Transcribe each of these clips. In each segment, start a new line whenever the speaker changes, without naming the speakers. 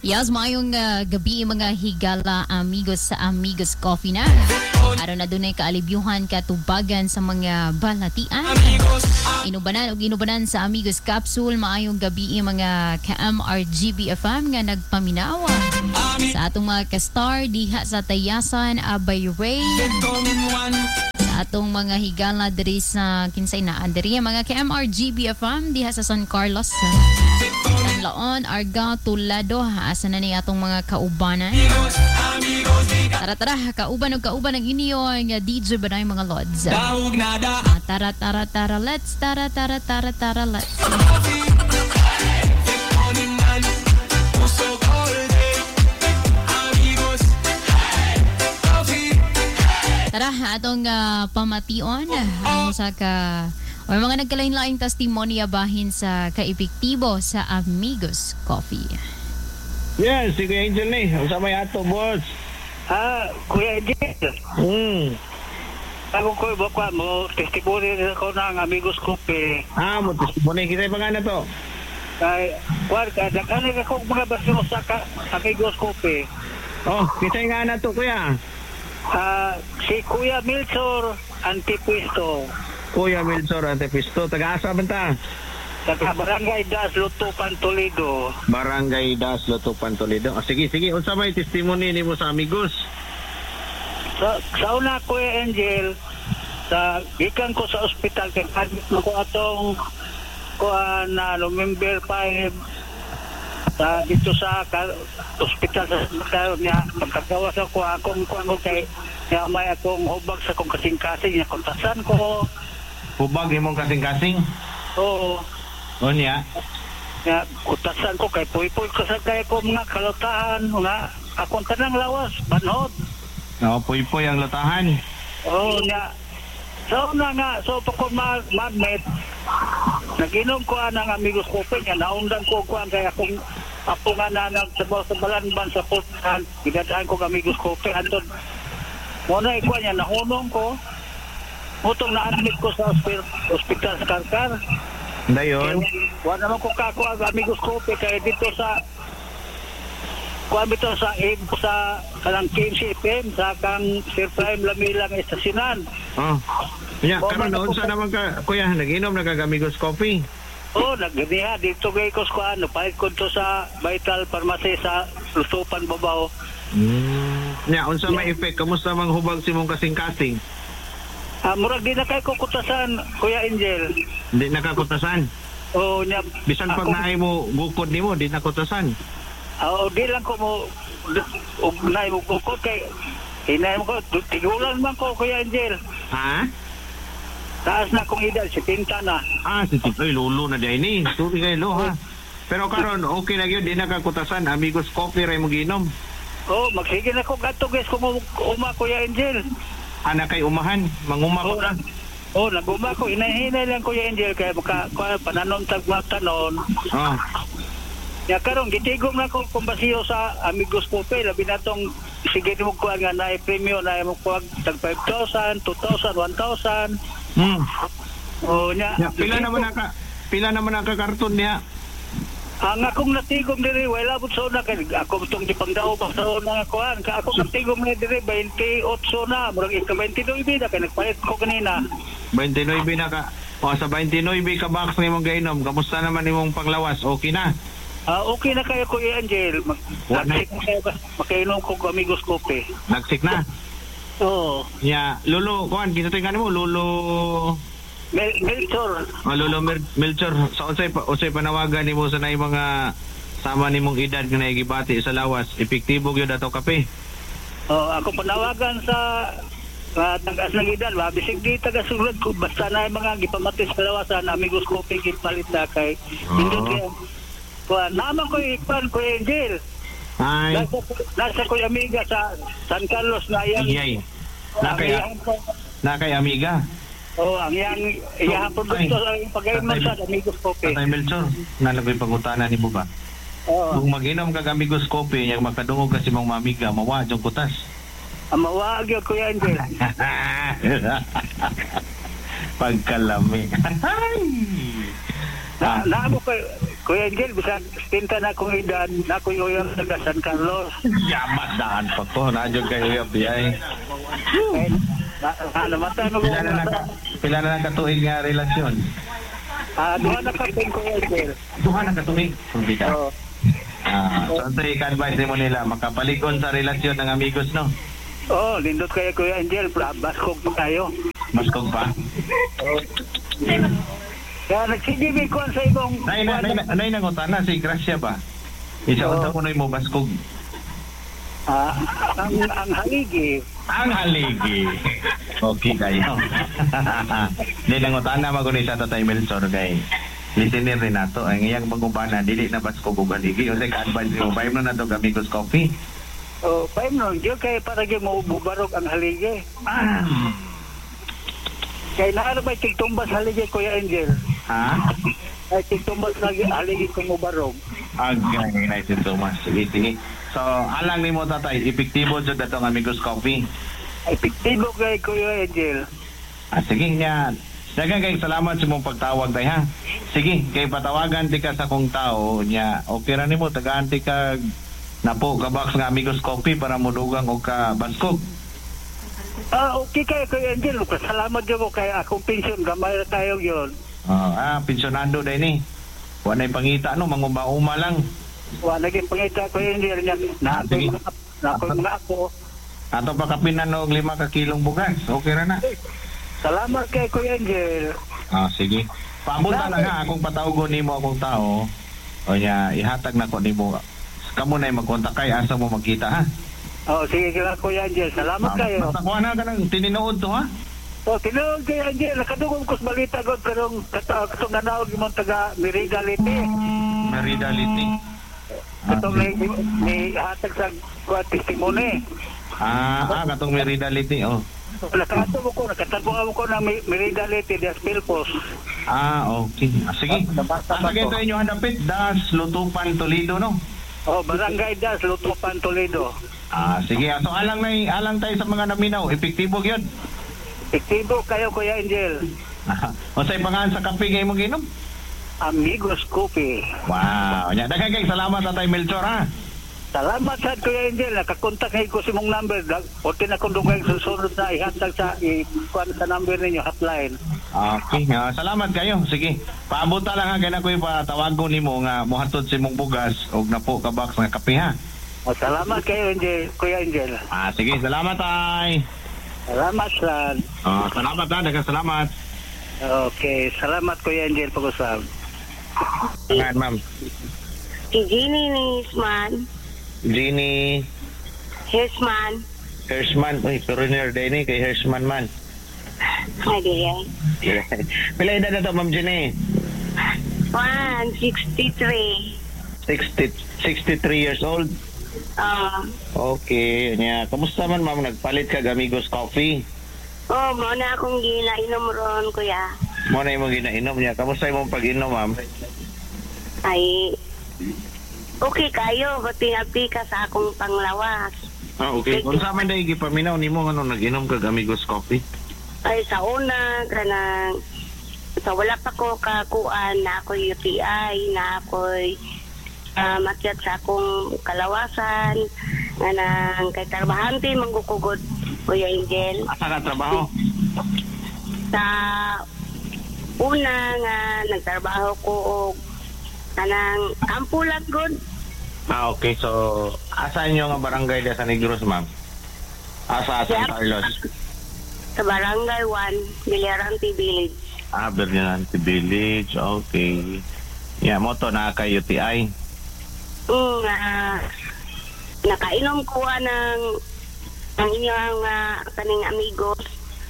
Yes, mayong gabi mga higala amigos sa Amigos Coffee na. Araw na dunay kaalibyuhan katubagan sa mga balatian. Inubanan sa Amigos Capsule maayong gabi mga ka-MRGB FM nga nagpaminawa. Sa atong mga ka-star diha sa Tayasan, Abay Ray. Sa atong mga higala diri sa kinsay na diri mga ka-MRGB FM diha sa San Carlos. Laon, Arga, Tulado, asa na ni atong mga kaubanan. Tara, kauban ang inyo nga DJ ba na yung mga lods. Tara, let's. Tara, atong pamation ang usa ka o mga nagkalain-laing testimonya bahin sa kaepektibo sa Amigos Coffee.
Yes, si Kuya Angel ni. Usama yato, boss.
Kuya Angel. Ako ko baka mo testimony ko ng Amigos Coffee.
Mo testimony kita pa nga na to.
Kay kwar ka dakhan ako mga basyo sa Amigos Coffee.
Oh, kita nga na to, kuya.
Si Kuya Milsor Antipuesto.
Kuya Milsor Antipuesto, taga-asa banta?
Taga Barangay Das Lutupan, Toledo.
Barangay Das Lutupan, Toledo. Sige, unsa may testimony nimo sa Amigos?
Sa una, Kuya Angel, gikan ko sa ospital kay admit ko atong na November 5 dito sa ospital sa niya magkagawa sa akong kay niya may akong hubag sa kong kasing-kasing niya kontasan ko.
Hubag imong kasing-kasing?
Oo.
O niya?
Niya kontasan ko kay puy-puy ko sa kay ko mga kalutahan nga akong tanang lawas banhod.
Oo, puy-puy ang lutahan.
Oo niya. So pa ko magnet naginom ko ang Amigos Coffee niya naundan ko kay akong apo nga nagsabaw sa balanban sa pulsan gidadaan ko Amigos Coffee andon muna ikuha niya nahunong ko mutong na-admit ko sa ospital sa Karkar
dayon
wala naman ko kakuha ang Amigos Coffee kaya dito sa kuwabito sa kanang KMCFM sa kang Sir Prime Lamilang Estasinan.
Yeah, karon unsa naman ka kuya nag-inom na kag Amigos Coffee?
Nagganiha dito kay ko sa pahit ko to sa Vital Pharmacy sa Lutupan Babaw. Nya
unsa may effect kamusta mang hubag si mong kasing-kasing?
Murag di na kay ko kutasan Kuya Angel.
Di nakakutasan?
Nya
bisan pag naay mo gukod nimo di nakutasan.
Di lang ko mo naay mo gukod kay hinay mo ko tigulan man ko Kuya Angel. Taas na kong edad, 70 na.
Si Titoy, lulo na di ni. Tuloy kayo, lo, ha? Pero karon okay na yun, di nakakutasan. Amigos Coffee, ray mo ginom.
Magsige na ko gato, guys, kung Kuya Angel.
Anak kay umahan, manguma ko ka.
Naguma ko, hinay lang Kuya Angel, kaya pananon tagmatanon. Ya karon gitigom na ko kung basiyo sa Amigos Coffee, labi na tong sige mo ko nga na premium na mo ko tag 5,000, 2,000, 1,000. Pila naman ang karton niya. Ang akong natigom diri wala bud so na kay ako tong gipangdao pa sa una kuan ka ako natigom na diri 28 na murag 29 na kay nagpalit ko kanina.
29 na ka. Sa 29 ka box nimong gainom, kamusta naman imong panglawas? Okay na?
Okay na kayo Kuya Angel. Makainom ko Amigos Coffee.
Nagsik na?
Oo.
Lolo, kuan ginatingan mo Lolo
Melchor.
Lolo Melchor. Sa unsay panawagan nimo sa nay mga sama nimong edad nga naigibati sa lawas, epektibo gyud ato kape?
Ako panawagan sa tagas ng edad, bisig di tagasulod ko basta na mga gipamatis sa lawasan Amigos Coffee gipalit na kay indot kay naman ko ipan ko Angel. Nasa ko amiga sa San Carlos na yan.
Nakay amiga.
Ang iyang produkto ang pag-inom sa Amigos Coffee.
Tatay Melchor, nalagoy pangutana ni mo ba? Kung mag-inom kag Amigos Coffee, yung makadungog kasi mong mamiga, mawa, diyong kutas.
Mawa, agyo Kuya Angel.
Pagkalami.
Naamo ko Kuya Angel, bisa pinta na akong edad, na ako yung taga San Carlos.
Yamat daan pa ko. Nadyo kayo yung biyay.
Namatay mo
Pila na katuig nga relasyon?
Duha na kapin, Kuya Angel.
Duha na katuig? Kumbita.
Oo.
So, ito i-advise mo nila, makapalikon sa relasyon ng amigos, no?
Oo, lindot kayo, Kuya Angel. Baskog po tayo.
Maskog pa?
Kaya nagsigibig ko sa ibong...
Nay nangutana, si Gracia ba? Isa unta ko na mo baskog.
Ang haligi.
Ang haligi. Okay kayo. Hindi nangutana magunay sa tatay Melchor kay listener rin nato. Ang iyang magubana, dili na baskog o haligi. O say ka-advise mo, bayam na to Amigos Coffee.
Bayam na, diyo kaya para yung mabubarog ang haligi. Kaya naano ba tigtumbas haligi, Kuya Angel?
Ha?
Ay tigtumbas lagi haligi kung mubarog.
Agay, nice and so much. Sige. So, alang ni mo tatay, epektibo dyan datong Amigos Coffee.
Epektibo kay Kuya Angel.
Sige nga. Dagan kay salamat sa mong pagtawag tay ha. Sige, kay patawagan ti ka sa kong tao nya. Okay ra nimo tagaan ti ka napo ka box nga Amigos Coffee para modugang og ka baskog.
Okay kay Kuya Angel. Salamat dyan ko kay akong pensyon. Gamay na tayo yun.
Pensionado day ni. Wanay pangita no, manguma-uma lang.
Naging pangita Kuya Angel niya. Nakoy mga ako.
Ato pa kapinan og 5 ka kilong bugas. Okay ra na.
Salamat kay Kuya Angel.
Sige. Paabot lang ha akong patawgon nimo akong tao. O nya ihatag na ko nimo. Kamo na magkontak kay asa mo magkita ha.
Sige kila Kuya Angel. Salamat kayo.
Basta kuha na ka ng tininood to ha.
Tinuod kay Angel. Nakadugong kus balita god karong katong nanawag imong taga Merida Liti.
Merida Liti.
Katong ni hatag sa testimony.
Katong Merida Liti,
Nakatabo ko ng Merida Liti de Pilpos.
Okay. Sige. Sige ito inyo handapit, Das Lutupan Toledo, no?
Barangay Das Lutupan Toledo.
Sige. So alang tayo sa mga naminaw, epektibo yun.
Epektibo kayo, Kuya Angel.
O sa'yo pangalan sa kape ngayon mong ginom?
Amigos Coffee.
Wow. Daghang kay salamat Tatay Melchor ha.
Salamat sa Kuya Angel. Nakakontak ngayon ko si mong number. O tinakundong susunod na ihatag sa number ninyo, hotline.
Okay. Salamat kayo. Sige. Paabota lang ha. Kaya na ko ipatawagon ni mo nga muhatod si mong bugas o napo ka box nga kape ha.
Salamat kayo, Kuya Angel.
Sige. Salamat tay.
Salamat, San.
Salamat ha. Daghang salamat.
Okay. Salamat, Kuya Angel. Pag-usap.
Ngayon, ma'am.
Si Jeannie Nisman.
Jeannie Hirschman. Uy, coroner day ni kay Hirschman man.
Hindi yan.
Pila edad na to, Ma'am Jeannie?
63.
63 years old? Okay. Kamusta man, ma'am? Nagpalit ka Amigos Coffee?
Mo na akong ginainom ron, kuya.
Mo na yung ginainom niya. Kamusta yung pag-inom, ma'am?
Ay, okay kayo. Pati ka sa akong panglawas.
Okay. Kung sa man dahil gipaminaw ni mo, nag-inom ka Amigos Coffee?
Ay, sa una, kanang wala pa ko kakuan na ako'y UTI, na ako'y makyat sa akong kalawasan, nga nang kay trabahante, manggukugod, Kuya Angel.
Asa ka trabaho?
Sa una nga, nagtrabaho ko og kanang ampulat good.
Okay. So, asa nyo nga barangay da sa Negros, ma'am? Asa San Carlos?
Sa Barangay 1, Biliarante Village.
Biliarante Village. Okay. Mo to na kay UTI?
Nakainom ko ng inyong kaning amigos.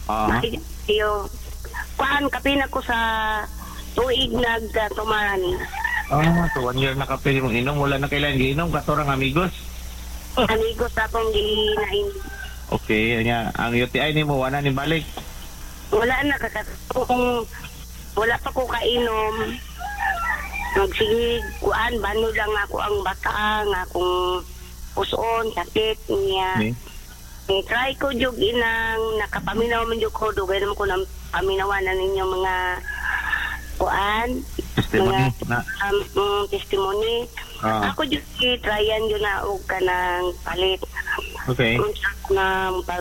Kapina ko sa tuig nagtumaran.
So 1 year na kape mong inom. Wala na kailan giinom katorang amigos?
Amigos akong ginain.
Okay. Ang UTI ni mo, wala ni balik?
Wala na. Wala pa ko kainom. Magsige, bano lang ako ang bata, nga akong puson, sakit niya. Try ko jug inang nakapaminaw man jug ko, dugay naman ko ng paminawan na ninyo mga kuan
Testimony na.
testimony.
Ah.
Ako jud i-tryan yun na og kanang palit.
Okay.
Na pag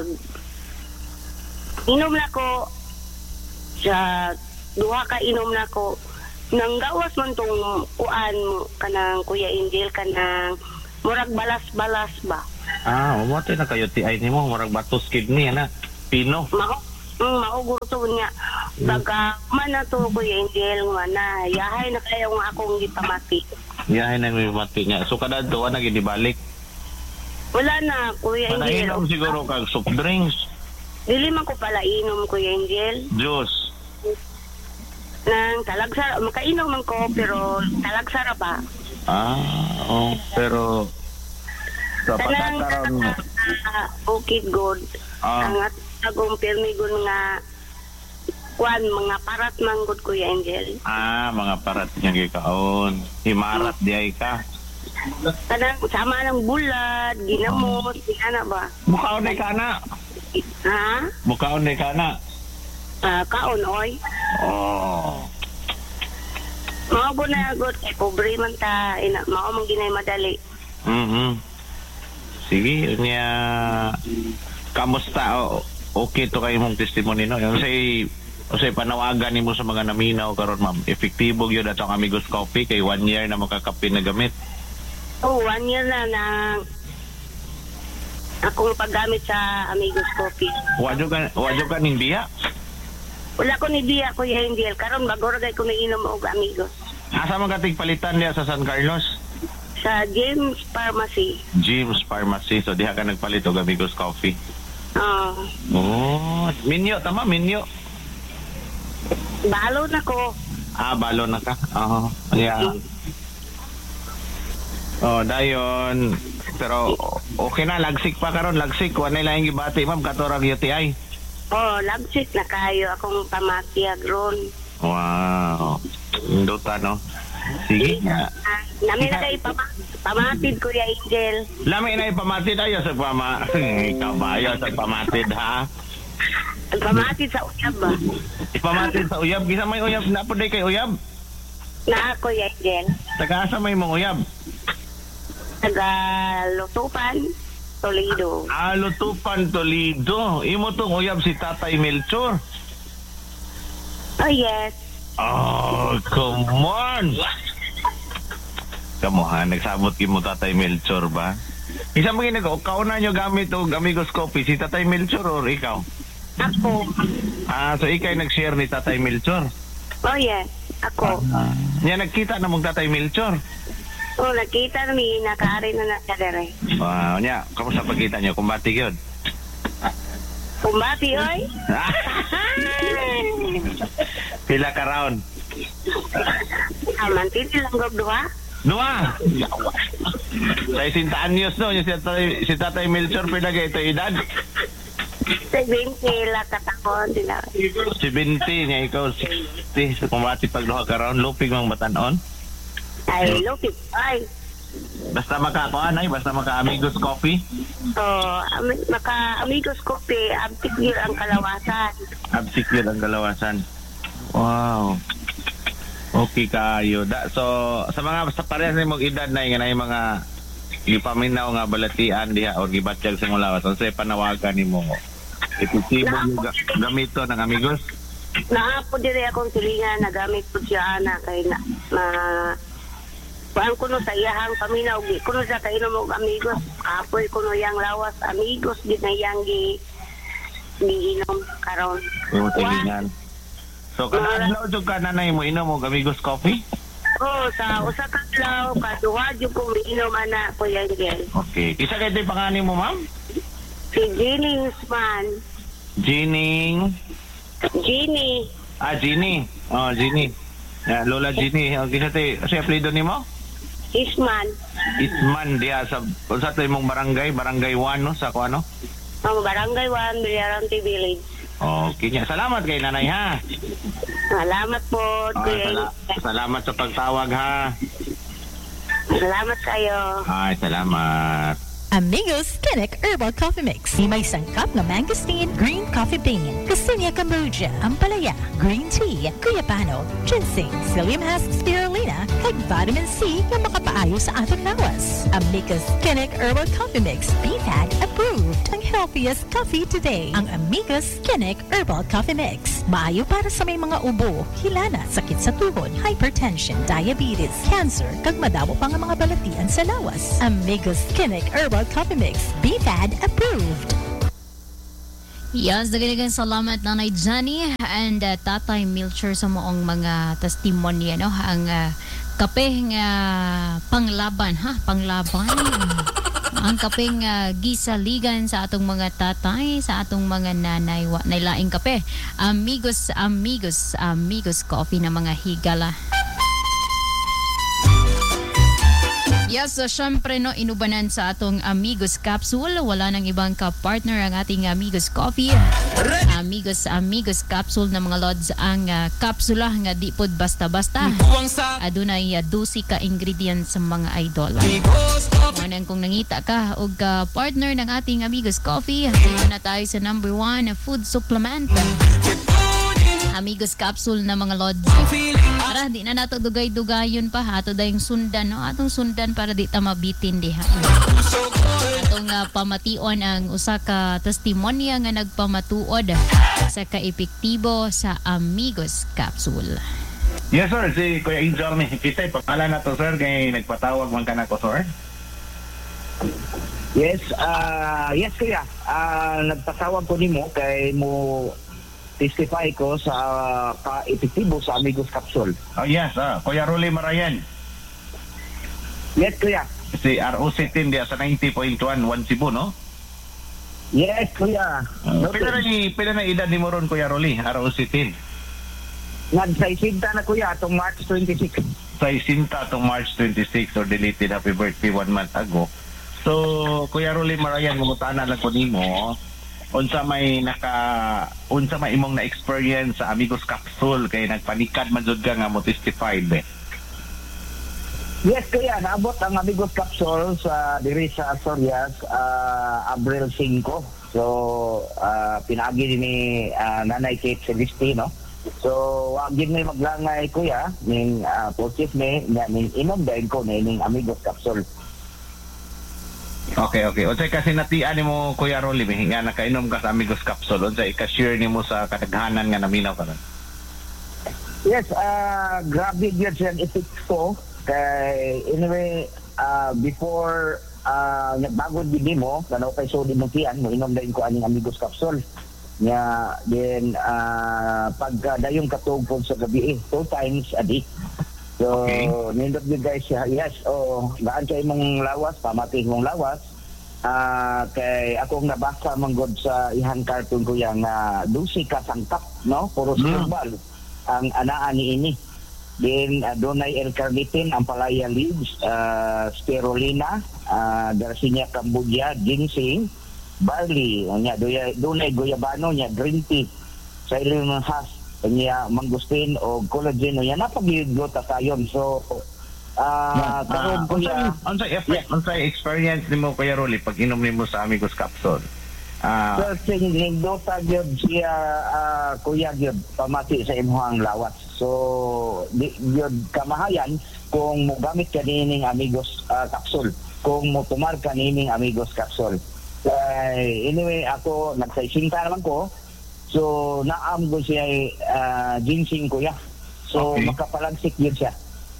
inom na ko sa duha ka inom na ko nang gawas man tong kuan mo kanang Kuya Angel kanang murag balas-balas ba.
Mo na kayo TI nimo murag batos kidney na. Pino.
Mauguro to niya. Pagka man na to Kuya Angel nga na yahay na kayo nga akong gipamati.
Yahay na may mati niya. So kada doon na gidibalik.
Wala na Kuya Angel.
Manainom siguro kag soft drinks.
Dili man ko pala inom Kuya Angel.
Juice.
Nang talagsara, makainom man ko pero talagsara ba?
Pero sa
Tanang
pagkakaroon mo.
okay good.
Ah.
Ang atagong permigon nga kuan mga parat manggod Kuya Angel.
Mga parat niya gikaon. Himarat di ay ka.
Tanang sama ng bulad, ginamot, ana ba?
Bukaon na ka na.
Ha?
Bukaon na ka na.
Kaon oy. Mao po na agad kay pobre man ta ina mao man ginay madali.
Sige, niya kamusta okay to kayo mong testimony no. Yung say panawagan nimo sa mga naminaw karon ma'am. Efektibo gyud atong Amigos Coffee kay 1 year na makakapi na gamit.
1 year na akong paggamit sa Amigos Coffee.
Wadyo ka ning biya.
Wala ko ni Dia Kuya Angel karon bago ra gay ko nainom og Amigos.
Asa man katig palitan niya sa San Carlos?
Sa James Pharmacy.
James Pharmacy. So diha ka nagpalit og Amigos Coffee. Minyo tama minyo.
Balo na ko.
Balo na ka. Yeah. Dayon. Pero okay na lagsik pa karon, lagsik wa na lang gibati ma'am katorang UTI.
Lagsik na kayo akong pamatiyag ron.
Wow. Induta no. Sige.
Nami na kayo pamatid Kuya Angel.
Lami na ipamatid ayo sa ikaw ba ayo sa pamatid ha?
Pamatid sa uyab ba?
Ipamatid sa uyab. Gisa may uyab na po day kay uyab?
Na Kuya Angel.
Taga asa may mong uyab?
Taga Lutupan, Toledo.
Lutupan, Toledo. Imo tong uyab si Tatay Melchor.
Oh yes.
Come on. Kamuha, nagsabot mo Tatay Melchor ba? Isa mo kauna nyo gamit o Amigos Coffee, si Tatay Melchor or ikaw?
Ako.
So ikaw nag-share ni Tatay Melchor?
Oh yes, ako.
Niya nagkita na mong Tatay Melchor?
Nakita namin, nakaari na nakadere.
Wow, niya, kamusta pagkita nyo? Kumbati yun?
Kumbati, oy?
Pila ka round?
Mantin silang gobduha?
Dua! Sa 60 anyos no, yung si Tatay Melchor pinagay ito edad?
70 lang katakon sila.
70 niya, ikaw 60. So kumbati pag duha ka round, lupig mang batanon?
Ay, lupit. Ay.
Basta basta maka-Amigos Coffee?
Maka-Amigos Coffee, abtik yun ang kalawasan.
Abtik yun ang kalawasan. Wow. Okay kayo. So, sa mga sa parehas ni mong edad na yung mga ipaminaw nga balatian diha o gibatyag sa mong lawas. So, panawagan ni mo. Epektibo yung gamito ng Amigos?
Naapo dire akong tulingan, nagamit po siya na kay Kuan kuno sa iyahang paminaw, kuno sa kainom og Amigos, apoy kuno yang lawas Amigos gid na yang giinom karon.
Yung tilingan. So kada adlaw jud ka nanay mo inom og Amigos Coffee?
Sa usa ka adlaw kaduha jud ko inom ana ko yan gel.
Okay. Kisa kay pangalan mo ma'am?
Si Jenny Usman.
Jenny. Jenny. Jenny. Lola Jenny. Okay, sa apelyido nimo? Isman diya sa tayo mong barangay 1 no sa kuano?
Barangay 1 Villarante Village.
Okay niya. Salamat kay nanay ha.
Salamat po.
Salamat sa pagtawag ha.
Salamat kayo.
Ay, salamat.
Amigos Kinnick Herbal Coffee Mix. Di may sangkap na mangosteen, green coffee bean, Cassinia Cambogia, Ampalaya, green tea, Guyapano, ginseng, psyllium husk spirulina, kag vitamin C na makapaayo sa atong lawas. Amigos Kinnick Herbal Coffee Mix. BFAD approved. Ang healthiest coffee today. Ang Amigos Kinnick Herbal Coffee Mix. Maayo para sa may mga ubo, hilana, sakit sa tuhod, hypertension, diabetes, cancer, kag madawo pa nga mga balatian sa lawas. Amigos Kinnick Herbal Coffee Mix. BFAD approved.
Yes, dagdagan salamat Nanay Johnny and Tatay Milcher sa moong mga testimonya, no? Ang kape nga panglaban, panglaban. Ang kapeng gisaligan sa atong mga tatay, sa atong mga nanay, nailaing kape. Amigos coffee na mga higala. Yes, so syempre no, inubanan sa atong Amigos Capsule. Wala nang ibang ka-partner ang ating Amigos Coffee. Amigos Capsule na mga lods ang kapsula nga di pod basta-basta. Adunay 12 ka ingredients sa mga idol. Manang kung nangita ka og partner ng ating Amigos Coffee, na tayo sa number 1 food supplement. Amigos Capsule na mga lods. Para di na nato dugay-dugayon pa, ato dayong sundan, no? Atong sundan para di ta mabitin diha. Atong pamation ang usa ka testimonya nga nagpamatuod sa kaepektibo sa Amigos Capsule.
Yes sir, si Kuya Angel ni kita pangalan na to sir kay nagpatawag man kana ko sir.
Yes, yes kuya. Nagpatawag ko nimo kay mo testify ko sa ka-epektibo sa Amigos Capsule.
Oh yes, Kuya Rolly Marayan.
Yes kuya.
Si ROC team dia sa 90.1 Cebu, no?
Yes kuya.
Pila na edad ni mo ron Kuya Rolly, ROC team?
Nagsaisinta na kuya atong March 26.
Sa isinta atong March 26 or deleted happy birthday 1 month ago. So Kuya Rolly Marayan, mungutana lang ko nimo. Unsa may imong na experience sa Amigos Capsule kay nagpanikad man jud ka nga mo testify be.
Yes kuya, naabot ang Amigos Capsule sa diri sa Asturias Abril 5. So pinagi ni Nanay Kate Celestino. So wag gid may maglangay kuya ning purchase ning inom dayon ko ning Amigos Capsule.
Okay. Unsay kasi natian nimo Kuya Rolly nga nakainom ka sa Amigos Capsule, unsay ka-share nimo sa kadaghanan nga naminaw karon?
Yes, grabe gyud siya ang effect ko kay anyway before bago gid mo kanaw kay so di mo tiyan mo inom dayon ko aning Amigos Capsule. Nya then pagka dayong katugpon sa gabi 2 times a day. So, nindot you guys, yes, gaan kay mong lawas, pamati mong lawas. Kay akong nabasa manggod sa ihan cartoon ko yang 12 ka sangkap, no? Puro herbal ang anaan ni ini. Then, donay L-carnitine, Ampalaya leaves, spirulina, Garcinia Cambogia, ginseng, barley, donay Guyabano, green tea, psyllium husk, niya mangustin o collagen niya napag-glutathione. So karon ko ya
unsay experience nimo Kuya Rolly pag inom nimo sa Amigos Capsule?
First thing nindota gyud siya kuya gyud pamati sa imong lawas. So gyud kamahayan kung mo gamit ka nining Amigos Capsule, kung mo tumar ka nining Amigos Capsule. Anyway ako nagsaisinta naman ko. So naam ko siya ginseng kuya. So makapalagsik yun siya.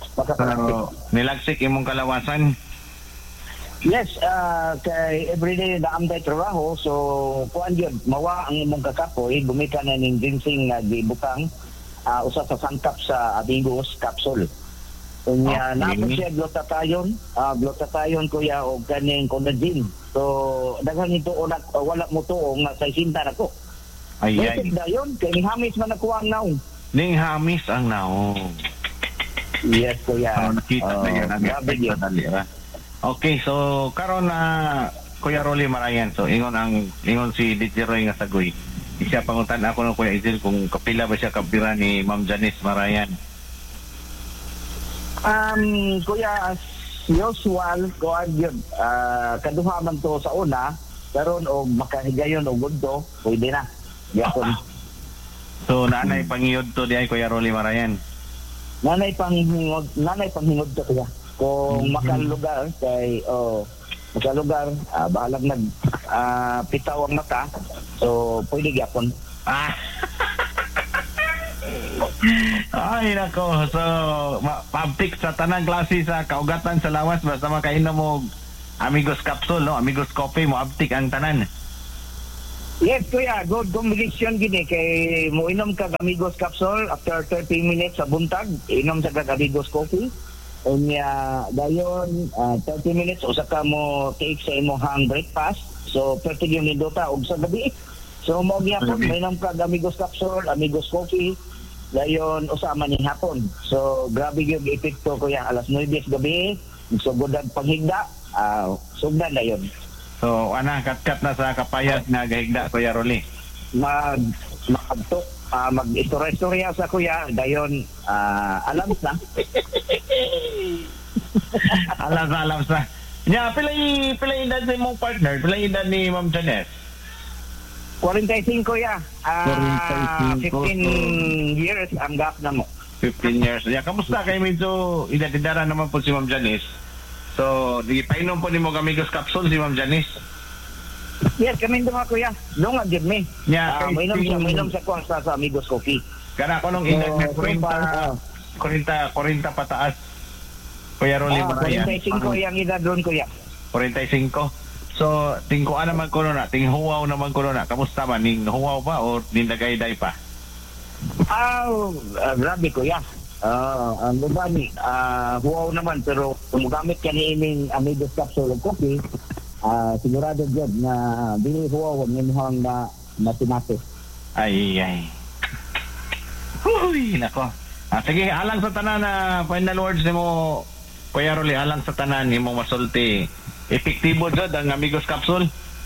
Nilagsik imong kalawasan?
Yes, kay everyday naam day trabaho. So kuan yun, mawa ang imong kakapoy, gumika na ning ginseng nga gibutang usa sa sangkap sa Amigos Capsule. Unya napo siya glutathione kuya o kaning collagen. So daghan ito wala mo tuong nga sa isinta nako.
Ayan.
Dayon kay ning hamis man nakuha ang naong.
Ning hamis ang naong.
Yes kuya.
Nakita na yan. Okay, so karon na Kuya Rolly Marayan, so ingon si DJ Roy nga sagoy. Siya pangutan ako ng Kuya Izil kung kapila ba siya kapira ni Ma'am Janice Marayan.
Kuya, usual ko yun. Kaduha man to sa una, karon og makahigayon og gudto, pwede na. Yapon.
So nanay pangiyod to di ay Kuya Rolly Marayan.
Nanay panghingod to kuya. Kung makalugar kay makalugar, bahalag pitaw ang mata. So pwede gyapon.
Ah. Ay nako, so public sa tanang klase sa kaugatan sa lawas basta makainom mo Amigos Capsule, no? Amigos Coffee mo abtik ang tanan.
Yes, kuya. Good combination gini kay mo inom ka Amigos Capsule after 30 minutes sa buntag, inom sa kag Amigos Coffee. Unya dayon 30 minutes usa ka mo take sa imong breakfast. So 30 minuto og sa gabi. So mo gyapon may inom ka Amigos Capsule, Amigos Coffee. Dayon usama ning hapon. So grabe gyud epekto kuya alas 9 gabi, sugod ang paghigda, sugdan dayon.
So ana kat na sa kapayat nga gahigda Kuya Rolly.
Mag-istorya sa kuya dayon alam na.
alam sa. Nya pilay edad sa imong partner, pilay edad ni Ma'am Janet.
45 ya. 15 years ang gap na mo.
15 years. Ya, kamusta kay medyo idadidara naman po si Ma'am Janice. So, di painom po nimo Amigos Capsule si Ma'am Janice.
Yes, kami duha kuya. Dungan gid mi.
Yeah,
mainom sa kwarta sa Amigos Coffee.
Kana ko nung edad na 40 pataas. Kuya Rolly Marayan.
45 yang edad doon kuya.
45. So, tingkuan naman ko na, tinghuwaw naman ko na. Kamusta man? Ning huwaw pa o nindagay-day pa?
Grabe kuya. Ang lubani, huwaw naman pero gumagamit ka ni ining Amigos Capsule of Coffee, sigurado dyan na dili huwaw ang imuhang na matinate.
Ay. Uy, nako. Sige, alang sa tanan na final words ni mo, Kuya Rolly, alang sa tanan ni mo masulti. Epektibo jud ang Amigos Capsule?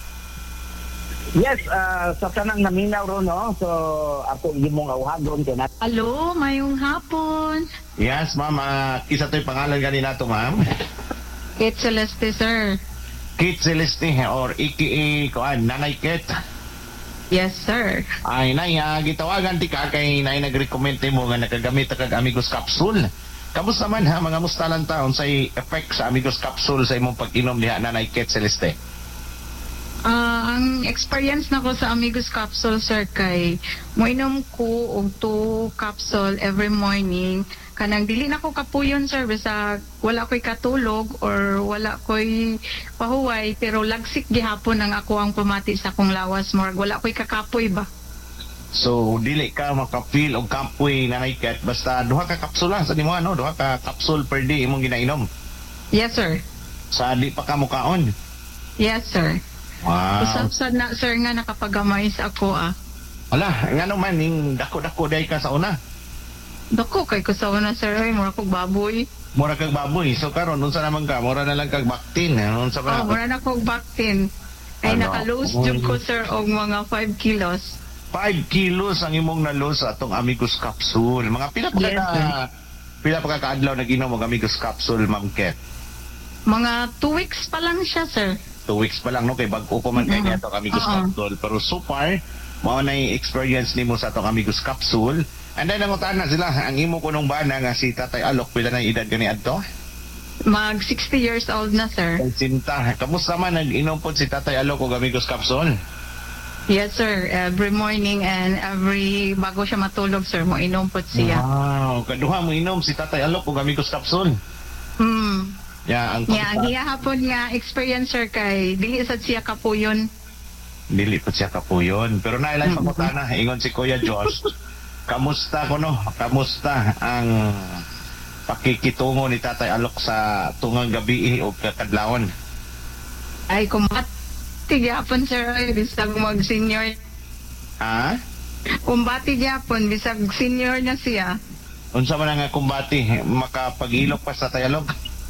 Yes, sa tanang naminaw ro no. So ako gimong awhagon kay nat.
Hello, mayong hapon.
Yes, ma'am. Isa to'y pangalan ganina to, ma'am.
Kate Celeste, sir.
Kate Celeste or aka Nanay Kate.
Yes, sir.
Ay, nay, gitawagan ti ka kay nay nag-recommend mo nga nakagamit kag Amigos Capsule. Kamusta man ha, mga mustalan taon sa effect sa Amigos Capsule sa imong pag-inom diha Nanay Kate Celeste?
Ang experience na ko sa Amigos Capsule, sir, kay moinom ko og 2 capsule every morning. Kanang dili na ko kapuyon, sir, bisa wala ko'y katulog or wala ko'y pahuway, pero lagsik gihapon ang ako ang pamati sa akong lawas, morag wala ko'y kakapoy ba.
So, dili ka makapil og kapoy Nanay Kate, basta duha ka kapsula sa nimo ano, duha ka capsule per day imong ginainom.
Yes, sir.
Sa di pa ka mukaon.
Yes, sir.
Wow.
Usap na, sir, nga nakapagamay sa ako,
Wala, ngano man ning dako-dako day ka sa una.
Dako kay ko sa una, sir, ay mura kog baboy.
Mura kag baboy. So karon unsa naman ka? Mura na lang kag baktin. Unsa ba?
Mura na kog baktin. Ay naka-lose jud ko, sir, og mga 5 kilos.
5 kilos ang imong na-lose sa atong Amigos Capsule. Mga pila pa ka kaadlaw nag-inom og Amigos Capsule, Ma'am Ket?
Mga 2 weeks pa lang siya, sir.
2 weeks pa lang, no? Kay bag-o pa man kay atong Amigos Capsule. Pero so far, mao na yung experience nimo sa atong Amigos Capsule. And then, nangutaan na sila, ang imo kunong bana nga si Tatay Alok, pila na edad gani adto?
Mag 60 years old na, sir.
Sinta, kamusta man nag-inom po si Tatay Alok og Amigos Capsule?
Yes, sir. Every morning and every bago siya matulog, sir, mo inom po siya.
Wow, kaduha mo inom si Tatay Alok og Amigos Capsule. Ang
gihapon nga experience, sir, kay dili sad siya kapuyon.
Dili pa siya kapuyon. Pero nailay pangutana, ingon si Kuya Josh. Kamusta Kamusta ang pakikitungo ni Tatay Alok sa tungang gabi o kakadlawon?
Ay, kumbati gyapon, sir, ay bisag mag-senior.
Ha?
Kumbati gyapon, bisag senior na siya.
Unsa man nga kumbati? Makapag-ilok pa sa Tatay Alok?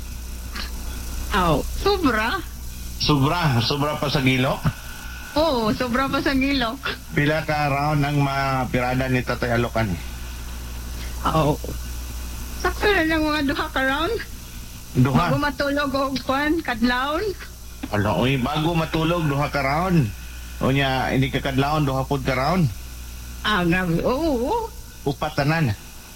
Sobra.
Sobra pa sa gilok?
Oo, sobra pa sa gilok.
Pila ka round ang mapirada ni Tatay Alokan?
Sakto na lang mga 2 ka round. Bago
Duha.
matulog og kwan, kadlawon.
Ala, oy, bago matulog, duha ka round. O niya, hindi ka kadlawon, duha pod ka round.
Ah, grabe. Oo.
Upat tanan.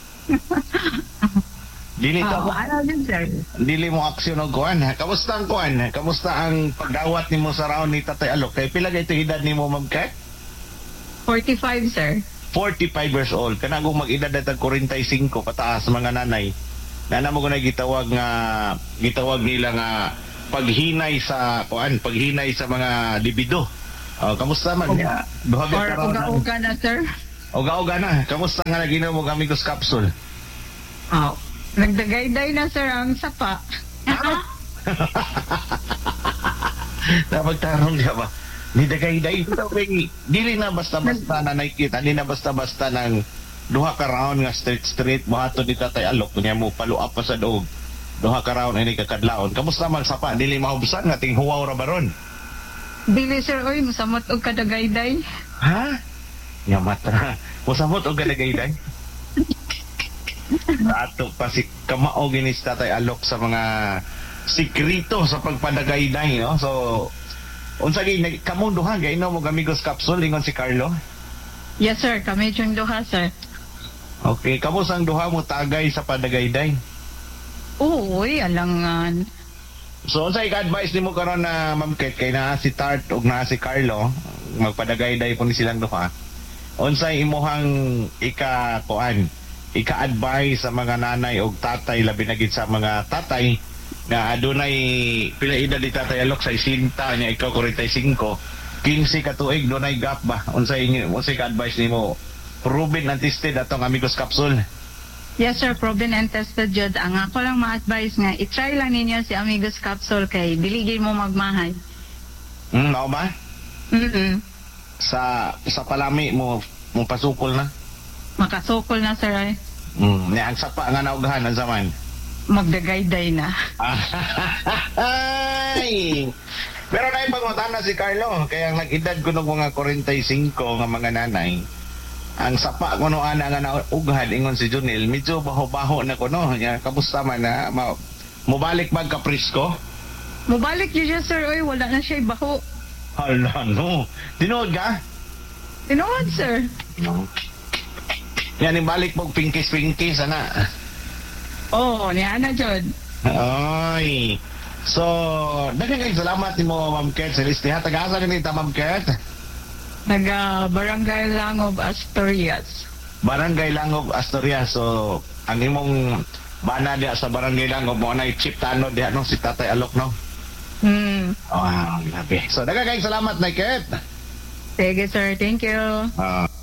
Dili ka
Ano din, sir?
dili mo aksyon og kuan. Kamusta ang kuan? Kamusta ang pagdawat nimo sa round ni Tatay Alok? Kay pila gayto edad nimo, Ma'am Kat?
45, sir.
45 years old. Kanagong mag-edad datag 45 pataas mga nanay. Nana mo ko na gitawag nila nga paghinay sa kuan, paghinay sa mga libido. Kamusta man? Duha
Or
ka round.
uga-uga na, sir.
Uga-uga na. Kamusta nga naginom mo Amigos Capsule?
Oh. Nagdagayday na, sir, ang sapa.
Napagtarong niya ba? Ni dagay-day. Dili na basta-basta na nakikita. Di na basta-basta ng duha ka round nga street buhaton ni Tatay Alok. Kunya mo paluap pa sa doog. Duha ka round ini kakadlaon. Kamusta man sapa? Dili mahubusan nga ting huwaw ra baron.
Dili, sir, oy, musamot og kadagayday.
Ha? Yamat ra. Musamot og gadagay-day. Ato pa si kamao ginis Tatay Alok sa mga sikrito sa pagpadagay-day, no? So, unsa gay kamo duha gay no mo Amigos Capsule ingon si Carlo?
Yes, sir. Kami yung duha, sir.
Okay, kamo sang duha mo tagay sa padagay-day?
Uy, alangan.
So, unsa ika-advise nimo karon na Ma'am Ket kay naa si Tart ug naa si Carlo, magpadagay-day po ni silang duha. Unsay imuhang ika-advise sa mga nanay ug tatay labi na gid sa mga tatay nga adunay pila edad ni Tatay Alok sa isinta niya ikaw 45 15 ka tuig dunay gap ba unsay ka-advise nimo proven and tested atong Amigos Capsule?
Yes, sir. Proven and tested, Jud. Ang ako lang ma-advise nga, i-try lang ninyo si Amigos Capsule kay diligin mo magmahay.
Mao ba? Sa palami mo pasukol na?
Makasukol na, sir, ay.
Niya ang sapa nga naughan ang zaman.
Magdagayday na.
Ay! Pero na ipangutan na si Carlo, kaya nag-edad ko ng mga 45 nga mga nanay. Ang sapa ko no ana nga naughan ingon si Junel, medyo baho-baho na ko no. Kamusta man na mubalik mag ka presko?
Mubalik yun siya, sir. Oy, wala na siya baho.
Hala no. Tinuod ka?
Tinuod, sir.
Yan ibalik mo pinkis-pinkis ana.
Oo, niya na, Jud.
Ay. So, daghang salamat nimo Ma'am Ket sa listiha. Taga-asa ganita Ma'am Ket?
Barangay Langob, Asturias.
Barangay Langob, Asturias. So, ang imong bana diha sa Barangay Langob mo na chip tano diha no si Tatay Alok no. Wow, grabe. So, daghang salamat Ma'am Ket.
Sige, sir. Thank you.